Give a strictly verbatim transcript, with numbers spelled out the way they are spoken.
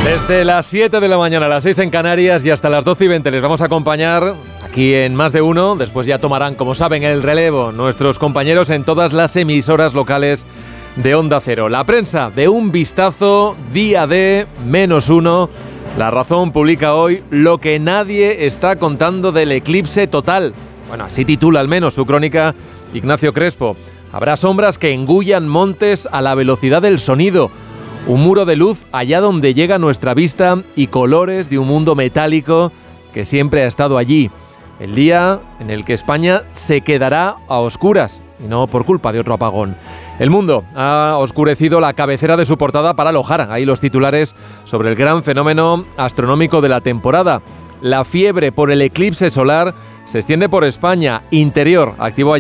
Desde las siete de la mañana a las seis en Canarias y hasta las doce y veinte les vamos a acompañar aquí en Más de Uno. Después ya tomarán, como saben, el relevo nuestros compañeros en todas las emisoras locales de Onda Cero. La prensa de Un Vistazo, día de menos uno. La Razón publica hoy lo que nadie está contando del eclipse total. Bueno, así titula al menos su crónica Ignacio Crespo. Habrá sombras que engullan montes a la velocidad del sonido. Un muro de luz allá donde llega nuestra vista y colores de un mundo metálico que siempre ha estado allí. El día en el que España se quedará a oscuras y no por culpa de otro apagón. El Mundo ha oscurecido la cabecera de su portada para alojar ahí los titulares sobre el gran fenómeno astronómico de la temporada. La fiebre por el eclipse solar se extiende por España. Interior activó